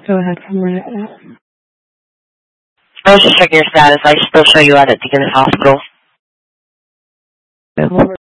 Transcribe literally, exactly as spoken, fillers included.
Go ahead from where you're at. I was just checking your status. I still show you out at Deaconess Hospital. Good Lord.